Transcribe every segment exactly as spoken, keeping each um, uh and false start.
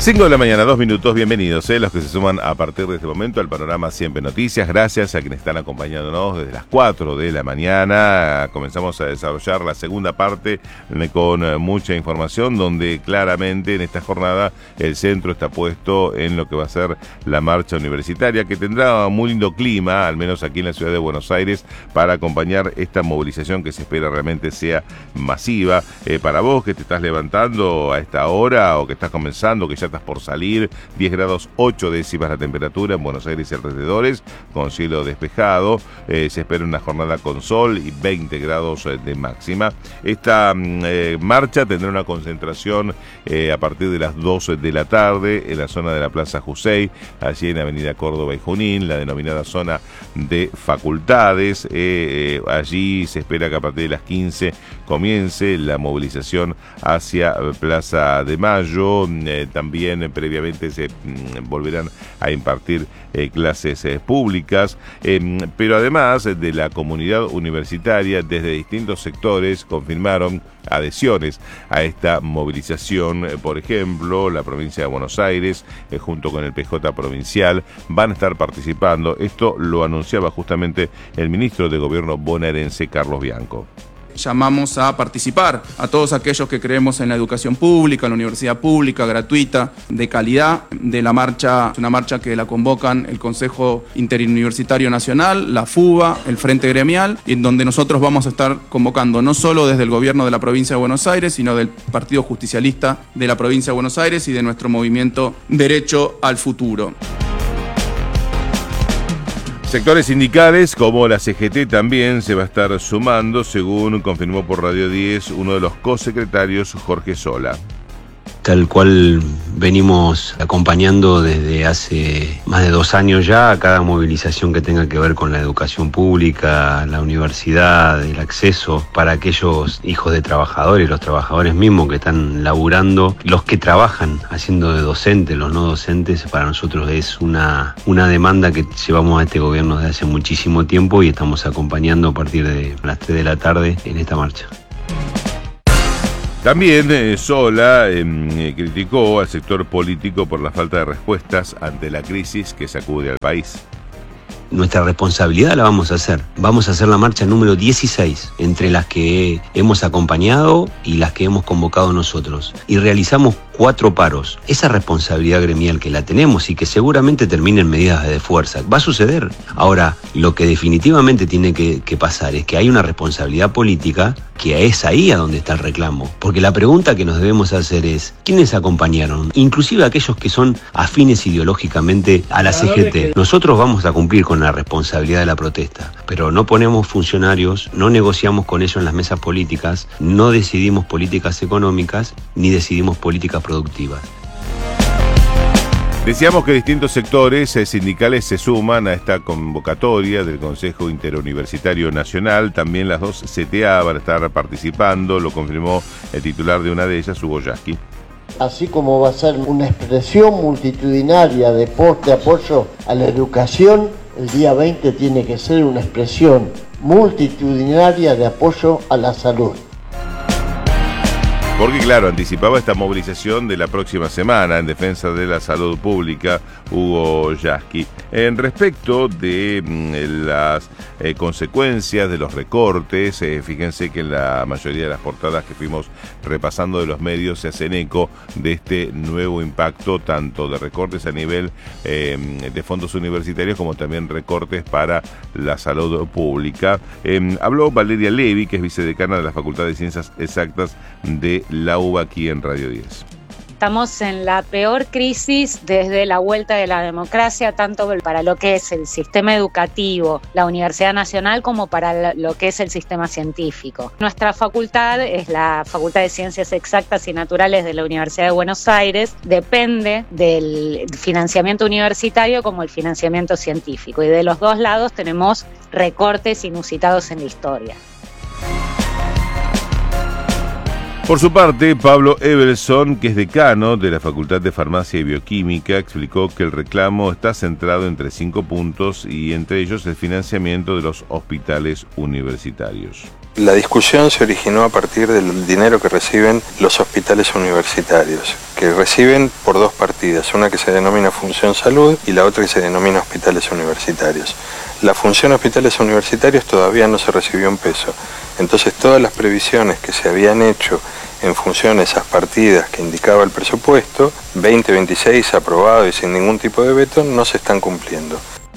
cinco de la mañana, dos minutos, bienvenidos eh, los que se suman a partir de este momento al Panorama Siempre Noticias. Gracias a quienes están acompañándonos desde las cuatro de la mañana. Comenzamos a desarrollar la segunda parte eh, con eh, mucha información, donde claramente en esta jornada el centro está puesto en lo que va a ser la marcha universitaria, que tendrá muy lindo clima, al menos aquí en la ciudad de Buenos Aires, para acompañar esta movilización que se espera realmente sea masiva. Eh, para vos que te estás levantando a esta hora o que estás comenzando, que ya estás por salir, diez grados ocho décimas la temperatura en Buenos Aires y alrededores, con cielo despejado. Eh, se espera una jornada con sol y veinte grados de máxima. Esta eh, marcha tendrá una concentración eh, a partir de las doce de la tarde en la zona de la Plaza Jussey, allí en Avenida Córdoba y Junín, la denominada zona de facultades. Eh, eh, allí se espera que a partir de las quince comience la movilización hacia Plaza de Mayo. Eh, también También previamente se mm, volverán a impartir eh, clases eh, públicas, eh, pero además de la comunidad universitaria, desde distintos sectores confirmaron adhesiones a esta movilización. Eh, por ejemplo, la provincia de Buenos Aires, eh, junto con el P J provincial, van a estar participando. Esto lo anunciaba justamente el ministro de Gobierno bonaerense, Carlos Bianco. Llamamos a participar a todos aquellos que creemos en la educación pública, en la universidad pública, gratuita, de calidad, de la marcha, una marcha que la convocan el Consejo Interuniversitario Nacional, la FUBA, el Frente Gremial, en donde nosotros vamos a estar convocando no solo desde el gobierno de la provincia de Buenos Aires, sino del Partido Justicialista de la provincia de Buenos Aires y de nuestro movimiento Derecho al Futuro. Sectores sindicales como la C G T también se va a estar sumando, según confirmó por Radio diez uno de los cosecretarios, Jorge Sola. Tal cual venimos acompañando desde hace más de dos años ya a cada movilización que tenga que ver con la educación pública, la universidad, el acceso para aquellos hijos de trabajadores, los trabajadores mismos que están laburando, los que trabajan haciendo de docentes, los no docentes. Para nosotros es una, una demanda que llevamos a este gobierno desde hace muchísimo tiempo y estamos acompañando a partir de las tres de la tarde en esta marcha. También eh, Sola eh, criticó al sector político por la falta de respuestas ante la crisis que sacude al país. Nuestra responsabilidad la vamos a hacer. Vamos a hacer la marcha número dieciséis, entre las que hemos acompañado y las que hemos convocado nosotros. Y realizamos cuatro paros. Esa responsabilidad gremial que la tenemos y que seguramente terminen medidas de fuerza, va a suceder. Ahora, lo que definitivamente tiene que, que pasar es que hay una responsabilidad política, que es ahí a donde está el reclamo. Porque la pregunta que nos debemos hacer es, ¿quiénes acompañaron? Inclusive aquellos que son afines ideológicamente a la C G T. Nosotros vamos a cumplir con la responsabilidad de la protesta, pero no ponemos funcionarios, no negociamos con ellos en las mesas políticas, no decidimos políticas económicas, ni decidimos políticas productivas. Decíamos que distintos sectores eh, sindicales se suman a esta convocatoria del Consejo Interuniversitario Nacional. También las dos C T A van a estar participando, lo confirmó el titular de una de ellas, Hugo Yasky. Así como va a ser una expresión multitudinaria de, de apoyo a la educación, el día veinte tiene que ser una expresión multitudinaria de apoyo a la salud. Porque claro, anticipaba esta movilización de la próxima semana en defensa de la salud pública, Hugo Yasky. En respecto de mm, las eh, consecuencias de los recortes, eh, fíjense que la mayoría de las portadas que fuimos repasando de los medios se hacen eco de este nuevo impacto, tanto de recortes a nivel eh, de fondos universitarios como también recortes para la salud pública. Eh, habló Valeria Levi, que es vicedecana de la Facultad de Ciencias Exactas de la U B A aquí en Radio diez. Estamos en la peor crisis desde la vuelta de la democracia, tanto para lo que es el sistema educativo, la Universidad Nacional, como para lo que es el sistema científico. Nuestra facultad es la Facultad de Ciencias Exactas y Naturales de la Universidad de Buenos Aires. Depende del financiamiento universitario como el financiamiento científico. Y de los dos lados tenemos recortes inusitados en la historia. Por su parte, Pablo Evelson, que es decano de la Facultad de Farmacia y Bioquímica, explicó que el reclamo está centrado entre cinco puntos y entre ellos el financiamiento de los hospitales universitarios. La discusión se originó a partir del dinero que reciben los hospitales universitarios, que que reciben por dos partidas, una que se denomina Función Salud y la otra que se denomina Hospitales Universitarios. La Función Hospitales Universitarios todavía no se recibió un peso, entonces todas las previsiones que se habían hecho en función de esas partidas que indicaba el presupuesto, veinte veintiséis aprobado y sin ningún tipo de veto, no se están cumpliendo.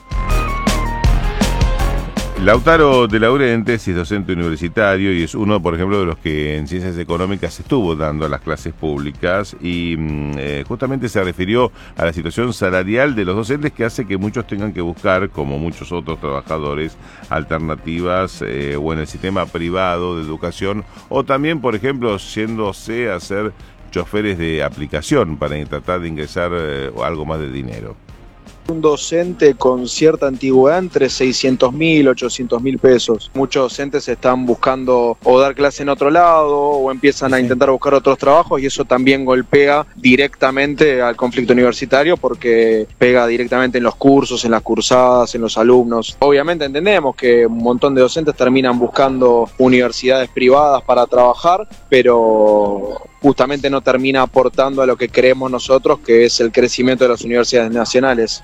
Lautaro de Laurentiis es docente universitario y es uno, por ejemplo, de los que en Ciencias Económicas estuvo dando las clases públicas y eh, justamente se refirió a la situación salarial de los docentes que hace que muchos tengan que buscar, como muchos otros trabajadores, alternativas eh, o en el sistema privado de educación o también, por ejemplo, yéndose a ser choferes de aplicación para tratar de ingresar eh, algo más de dinero. Un docente con cierta antigüedad entre seiscientos mil, ochocientos mil pesos. Muchos docentes están buscando o dar clase en otro lado o empiezan a intentar buscar otros trabajos y eso también golpea directamente al conflicto universitario porque pega directamente en los cursos, en las cursadas, en los alumnos. Obviamente entendemos que un montón de docentes terminan buscando universidades privadas para trabajar, pero justamente no termina aportando a lo que creemos nosotros, que es el crecimiento de las universidades nacionales.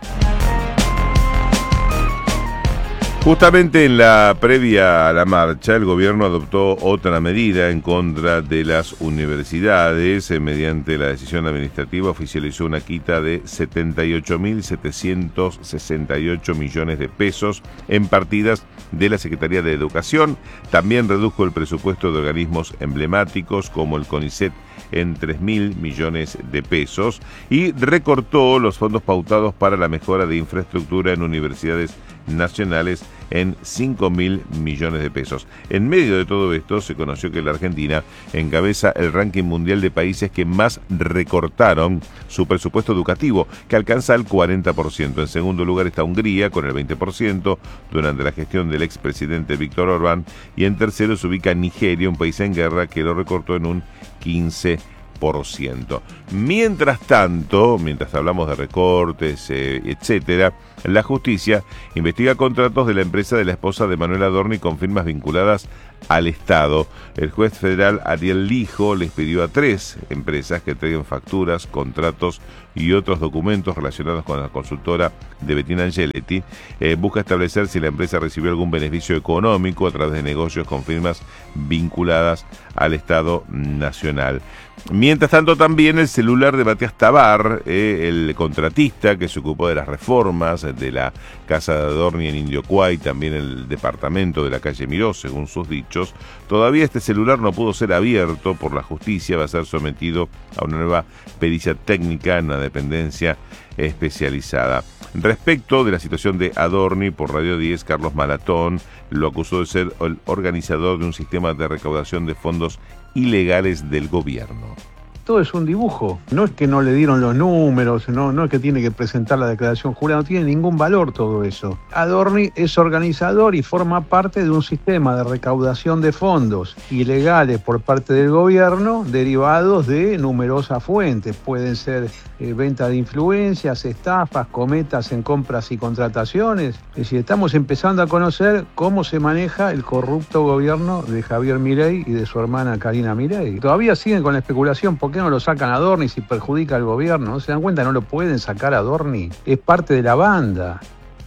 Justamente en la previa a la marcha, el gobierno adoptó otra medida en contra de las universidades. Mediante la decisión administrativa oficializó una quita de setenta y ocho mil setecientos sesenta y ocho millones de pesos en partidas de la Secretaría de Educación. También redujo el presupuesto de organismos emblemáticos como el CONICET en tres mil millones de pesos y recortó los fondos pautados para la mejora de infraestructura en universidades nacionales en cinco mil millones de pesos. En medio de todo esto se conoció que la Argentina encabeza el ranking mundial de países que más recortaron su presupuesto educativo, que alcanza el cuarenta por ciento. En segundo lugar está Hungría con el veinte por ciento durante la gestión del expresidente Víctor Orbán y en tercero se ubica Nigeria, un país en guerra que lo recortó en un quince por ciento. Mientras tanto, mientras hablamos de recortes, eh, etcétera, la justicia investiga contratos de la empresa de la esposa de Manuel Adorni con firmas vinculadas al Estado. El juez federal Ariel Lijo les pidió a tres empresas que entreguen facturas, contratos y otros documentos relacionados con la consultora de Bettina Angeletti. Eh, busca establecer si la empresa recibió algún beneficio económico a través de negocios con firmas vinculadas al Estado Nacional. Mientras tanto, también el celular de Matías Tabar, eh, el contratista que se ocupó de las reformas de la casa de Adorni en Indiocuay, también el departamento de la calle Miró, según sus dichos, todavía este celular no pudo ser abierto por la justicia, va a ser sometido a una nueva pericia técnica en una dependencia especializada. Respecto de la situación de Adorni, por Radio diez, Carlos Malatón lo acusó de ser el organizador de un sistema de recaudación de fondos ilegales del gobierno. Todo es un dibujo, no es que no le dieron los números, no, no es que tiene que presentar la declaración jurada, no tiene ningún valor todo eso. Adorni es organizador y forma parte de un sistema de recaudación de fondos ilegales por parte del gobierno derivados de numerosas fuentes, pueden ser eh, venta de influencias, estafas, cometas en compras y contrataciones. Es decir, estamos empezando a conocer cómo se maneja el corrupto gobierno de Javier Milei y de su hermana Karina Milei. Todavía siguen con la especulación, ¿por qué no lo sacan a Adorni si perjudica al gobierno? ¿No se dan cuenta? No lo pueden sacar a Adorni. Es parte de la banda.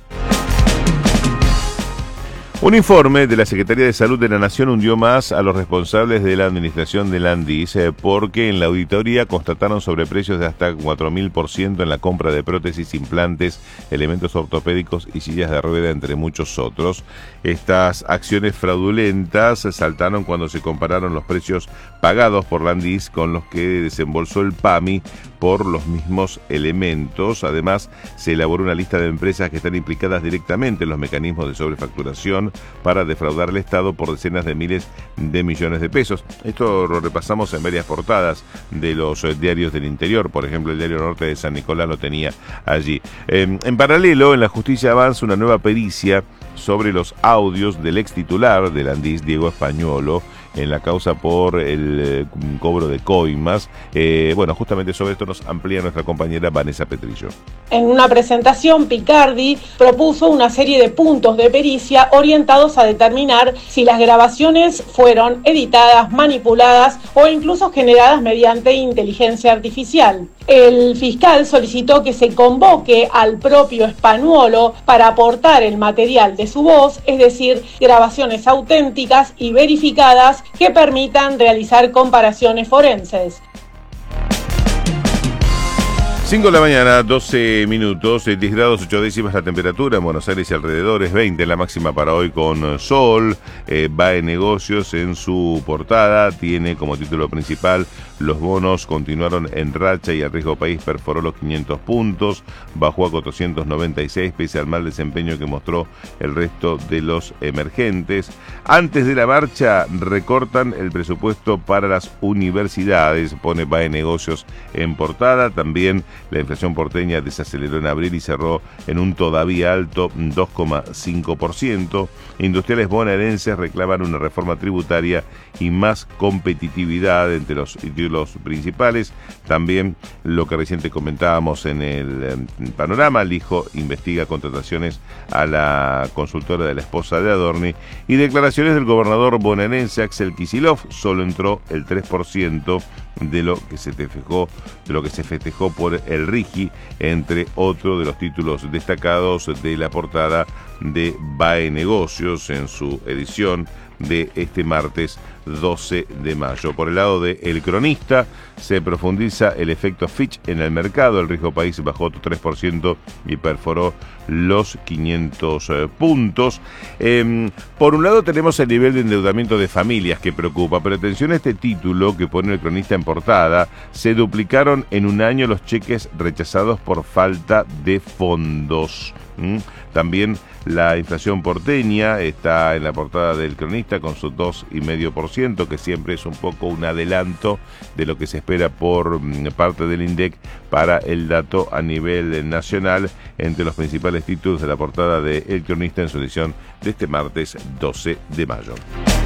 Un informe de la Secretaría de Salud de la Nación hundió más a los responsables de la administración del Andis eh, porque en la auditoría constataron sobreprecios de hasta cuatro mil por ciento en la compra de prótesis, implantes, elementos ortopédicos y sillas de rueda, entre muchos otros. Estas acciones fraudulentas saltaron cuando se compararon los precios pagados por la Andis con los que desembolsó el P A M I por los mismos elementos. Además, se elaboró una lista de empresas que están implicadas directamente en los mecanismos de sobrefacturación para defraudar al Estado por decenas de miles de millones de pesos. Esto lo repasamos en varias portadas de los eh, diarios del interior. Por ejemplo, el Diario Norte de San Nicolás lo tenía allí. Eh, en paralelo, en la justicia avanza una nueva pericia sobre los audios del ex titular del Andis, Diego Españolo, en la causa por el eh, cobro de coimas. Eh, bueno, justamente sobre esto nos amplía nuestra compañera Vanessa Petrillo. En una presentación, Picardi propuso una serie de puntos de pericia orientados a determinar si las grabaciones fueron editadas, manipuladas o incluso generadas mediante inteligencia artificial. El fiscal solicitó que se convoque al propio Spanuolo para aportar el material de su voz, es decir, grabaciones auténticas y verificadas que permitan realizar comparaciones forenses. cinco de la mañana, doce minutos, diez grados ocho décimas la temperatura en Buenos Aires y alrededores, veinte la máxima para hoy con sol. eh, B A E Negocios en su portada tiene como título principal: los bonos continuaron en racha y el riesgo país perforó los quinientos puntos, bajó a cuatrocientos noventa y seis pese al mal desempeño que mostró el resto de los emergentes. Antes de la marcha recortan el presupuesto para las universidades, pone B A E Negocios en portada. También la inflación porteña desaceleró en abril y cerró en un todavía alto dos coma cinco por ciento. Industriales bonaerenses reclaman una reforma tributaria y más competitividad entre los títulos principales. También lo que reciente comentábamos en el eh, panorama: Lijo investiga contrataciones a la consultora de la esposa de Adorni, y declaraciones del gobernador bonaerense Axel Kicillof: solo entró el tres por ciento de lo que se festejó, de lo que se festejó por el Rigi, entre otros de los títulos destacados de la portada de B A E Negocios en su edición de este martes doce de mayo. Por el lado de El Cronista, se profundiza el efecto Fitch en el mercado. El riesgo país bajó otro tres por ciento y perforó los quinientos eh, puntos. Eh, por un lado tenemos el nivel de endeudamiento de familias que preocupa, pero atención a este título que pone El Cronista en portada: se duplicaron en un año los cheques rechazados por falta de fondos. ¿Mm? También la inflación porteña está en la portada del Cronista con su dos coma cinco por ciento, que siempre es un poco un adelanto de lo que se espera por parte del INDEC para el dato a nivel nacional. Entre los principales títulos de la portada de El Cronista en su edición de este martes doce de mayo.